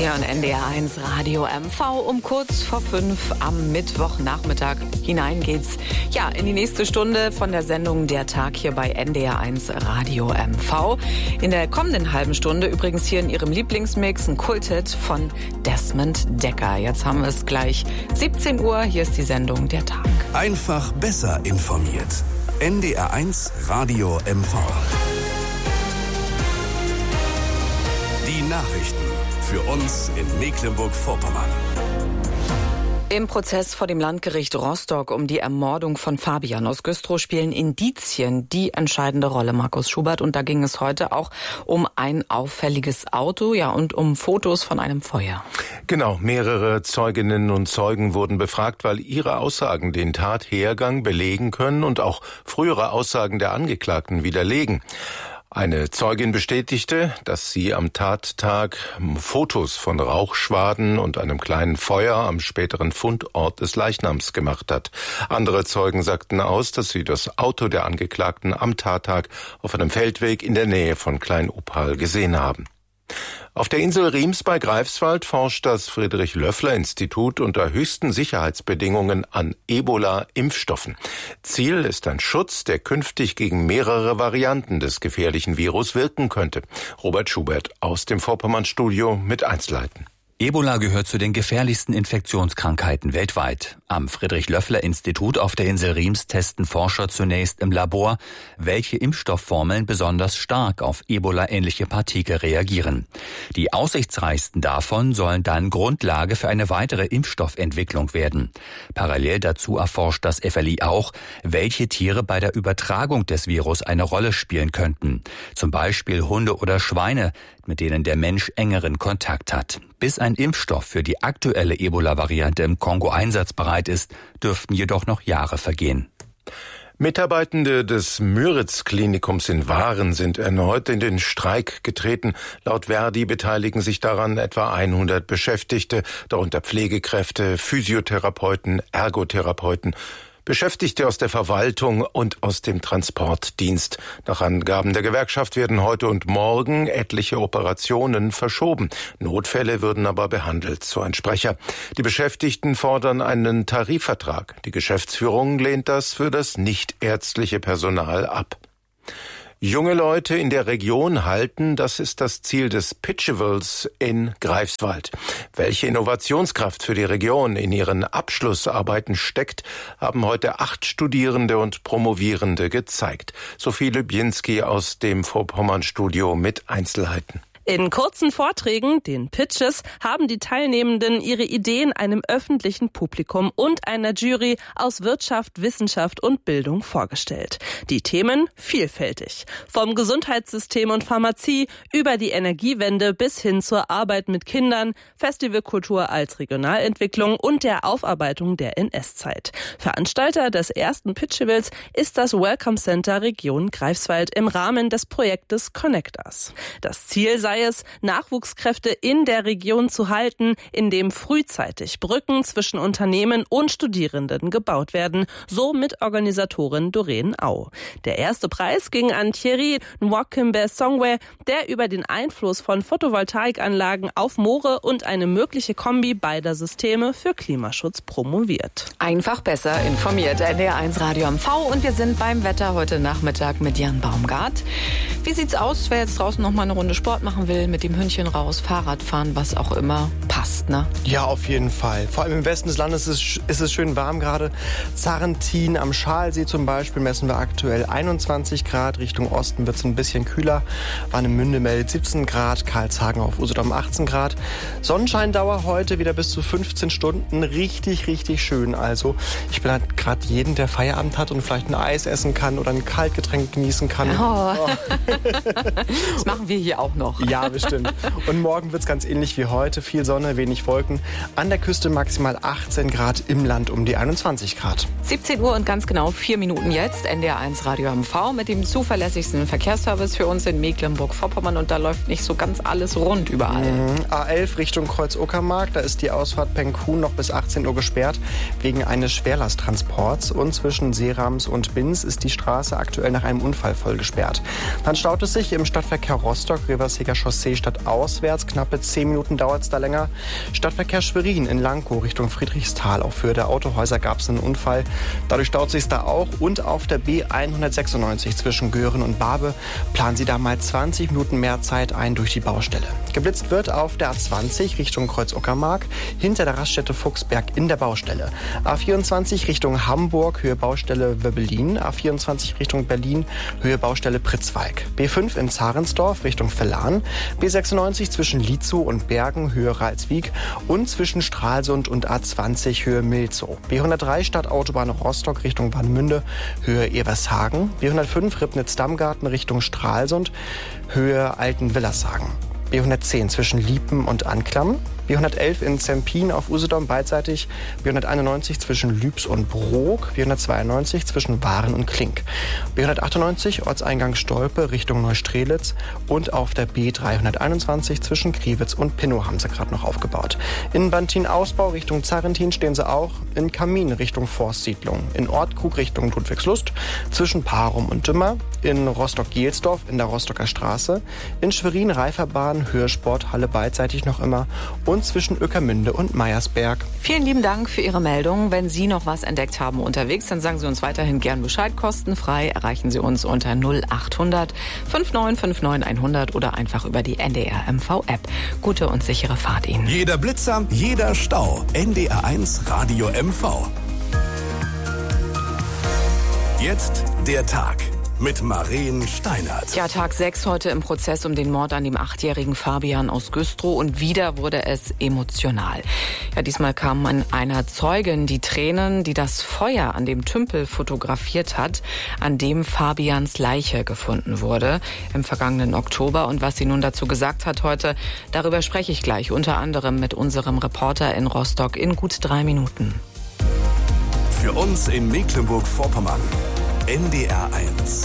hier an NDR1 Radio MV um kurz vor 5 am Mittwochnachmittag. Hinein geht's ja in die nächste Stunde von der Sendung Der Tag hier bei NDR1 Radio MV. In der kommenden halben Stunde übrigens hier in Ihrem Lieblingsmix ein Kulthit von Desmond Dekker. Jetzt haben wir es gleich 17 Uhr. Hier ist die Sendung Der Tag. Einfach besser informiert. NDR1 Radio MV. Die Nachrichten für uns in Mecklenburg-Vorpommern. Im Prozess vor dem Landgericht Rostock um die Ermordung von Fabian aus Güstrow spielen Indizien die entscheidende Rolle, Markus Schubert. Und da ging es heute auch um ein auffälliges Auto, ja, und um Fotos von einem Feuer. Genau, mehrere Zeuginnen und Zeugen wurden befragt, weil ihre Aussagen den Tathergang belegen können und auch frühere Aussagen der Angeklagten widerlegen. Eine Zeugin bestätigte, dass sie am Tattag Fotos von Rauchschwaden und einem kleinen Feuer am späteren Fundort des Leichnams gemacht hat. Andere Zeugen sagten aus, dass sie das Auto der Angeklagten am Tattag auf einem Feldweg in der Nähe von Klein-Ophal gesehen haben. Auf der Insel Riems bei Greifswald forscht das Friedrich-Löffler-Institut unter höchsten Sicherheitsbedingungen an Ebola-Impfstoffen. Ziel ist ein Schutz, der künftig gegen mehrere Varianten des gefährlichen Virus wirken könnte. Robert Schubert aus dem Vorpommern-Studio mit Einzelheiten. Ebola gehört zu den gefährlichsten Infektionskrankheiten weltweit. Am Friedrich-Löffler-Institut auf der Insel Riems testen Forscher zunächst im Labor, welche Impfstoffformeln besonders stark auf Ebola-ähnliche Partikel reagieren. Die aussichtsreichsten davon sollen dann Grundlage für eine weitere Impfstoffentwicklung werden. Parallel dazu erforscht das FLI auch, welche Tiere bei der Übertragung des Virus eine Rolle spielen könnten. Zum Beispiel Hunde oder Schweine, mit denen der Mensch engeren Kontakt hat. Bis ein Impfstoff für die aktuelle Ebola-Variante im Kongo einsatzbereit ist, dürften jedoch noch Jahre vergehen. Mitarbeitende des Müritz-Klinikums in Waren sind erneut in den Streik getreten. Laut Verdi beteiligen sich daran etwa 100 Beschäftigte, darunter Pflegekräfte, Physiotherapeuten, Ergotherapeuten, Beschäftigte aus der Verwaltung und aus dem Transportdienst. Nach Angaben der Gewerkschaft werden heute und morgen etliche Operationen verschoben. Notfälle würden aber behandelt, so ein Sprecher. Die Beschäftigten fordern einen Tarifvertrag. Die Geschäftsführung lehnt das für das nichtärztliche Personal ab. Junge Leute in der Region halten, das ist das Ziel des Pitchevals in Greifswald. Welche Innovationskraft für die Region in ihren Abschlussarbeiten steckt, haben heute 8 Studierende und Promovierende gezeigt. Sophie Lübinski aus dem Vorpommern-Studio mit Einzelheiten. In kurzen Vorträgen, den Pitches, haben die Teilnehmenden ihre Ideen einem öffentlichen Publikum und einer Jury aus Wirtschaft, Wissenschaft und Bildung vorgestellt. Die Themen vielfältig. Vom Gesundheitssystem und Pharmazie über die Energiewende bis hin zur Arbeit mit Kindern, Festivalkultur als Regionalentwicklung und der Aufarbeitung der NS-Zeit. Veranstalter des ersten Pitchevals ist das Welcome Center Region Greifswald im Rahmen des Projektes Connect Us. Das Ziel sei es, Nachwuchskräfte in der Region zu halten, indem frühzeitig Brücken zwischen Unternehmen und Studierenden gebaut werden, so Mitorganisatorin Doreen Au. Der erste Preis ging an Thierry Nwakembe-Songwe, der über den Einfluss von Photovoltaikanlagen auf Moore und eine mögliche Kombi beider Systeme für Klimaschutz promoviert. Einfach besser informiert. NDR1 Radio MV und wir sind beim Wetter heute Nachmittag mit Jan Baumgart. Wie sieht's aus, wer jetzt draußen noch mal eine Runde Sport machen will, mit dem Hündchen raus, Fahrrad fahren, was auch immer, passt, ne? Ja, auf jeden Fall. Vor allem im Westen des Landes ist es schön warm gerade. Zarrentin am Schalsee zum Beispiel messen wir aktuell 21 Grad. Richtung Osten wird es ein bisschen kühler. Warnemünde meldet 17 Grad, Karlshagen auf Usedom 18 Grad. Sonnenscheindauer heute wieder bis zu 15 Stunden. Richtig, richtig schön. Also ich bin halt gerade jeden, der Feierabend hat und vielleicht ein Eis essen kann oder ein Kaltgetränk genießen kann. Oh. Das machen wir hier auch noch. Ja, bestimmt. Und morgen wird es ganz ähnlich wie heute. Viel Sonne, Sonne, wenig Wolken. An der Küste maximal 18 Grad, im Land um die 21 Grad. 17 Uhr und ganz genau 4 Minuten jetzt. NDR1 Radio MV mit dem zuverlässigsten Verkehrsservice für uns in Mecklenburg-Vorpommern. Und da läuft nicht so ganz alles rund überall. A11 Richtung Kreuz-Uckermark. Da ist die Ausfahrt Penkhuhn noch bis 18 Uhr gesperrt wegen eines Schwerlasttransports. Und zwischen Seerams und Binz ist die Straße aktuell nach einem Unfall voll gesperrt. Dann staut es sich im Stadtverkehr Rostock-Riverseger Chaussee stadtauswärts. Knappe 10 Minuten dauert es da länger. Stadtverkehr Schwerin in Lankow Richtung Friedrichsthal. Auch für der Autohäuser gab es einen Unfall. Dadurch staut sich da auch. Und auf der B196 zwischen Göhren und Barbe planen Sie da mal 20 Minuten mehr Zeit ein durch die Baustelle. Geblitzt wird auf der A20 Richtung Kreuz-Uckermark hinter der Raststätte Fuchsberg in der Baustelle. A24 Richtung Hamburg, Höhe Baustelle Wöbbelin. A24 Richtung Berlin, Höhe Baustelle Pritzwalk. B5 in Zarensdorf Richtung Vellan. B96 zwischen Lietzow und Bergen, Höhe Ralswiek. Und zwischen Stralsund und A20 Höhe Milzow. B103 Stadtautobahn Rostock Richtung Warnemünde, Höhe Evershagen. B105 Ribnitz-Dammgarten Richtung Stralsund, Höhe Altenwillershagen. B110 zwischen Liepen und Anklam. B111 in Zempin auf Usedom beidseitig. B191 zwischen Lübs und Brok. B192 zwischen Waren und Klink. B198 Ortseingang Stolpe Richtung Neustrelitz. Und auf der B321 zwischen Kriwitz und Pinnow haben sie gerade noch aufgebaut. In Bantin-Ausbau Richtung Zarrentin stehen sie auch. In Kamin Richtung Forstsiedlung. In Ortkrug Richtung Ludwigslust. Zwischen Parum und Dümmer. In Rostock-Gelsdorf in der Rostocker Straße. In Schwerin Reiferbahn, Höhe Sporthalle beidseitig noch immer. Und zwischen Ueckermünde und Meiersberg. Vielen lieben Dank für Ihre Meldung. Wenn Sie noch was entdeckt haben unterwegs, dann sagen Sie uns weiterhin gern Bescheid. Kostenfrei erreichen Sie uns unter 0800 5959 100 oder einfach über die NDR MV App. Gute und sichere Fahrt Ihnen. Jeder Blitzer, jeder Stau. NDR1 Radio MV. Jetzt der Tag. Mit Maren Steinert. Ja, Tag 6 heute im Prozess um den Mord an dem 8-jährigen Fabian aus Güstrow und wieder wurde es emotional. Ja, diesmal kamen an einer Zeugin die Tränen, die das Feuer an dem Tümpel fotografiert hat, an dem Fabians Leiche gefunden wurde im vergangenen Oktober. Und was sie nun dazu gesagt hat heute, darüber spreche ich gleich unter anderem mit unserem Reporter in Rostock in gut 3 Minuten. Für uns in Mecklenburg-Vorpommern. NDR1.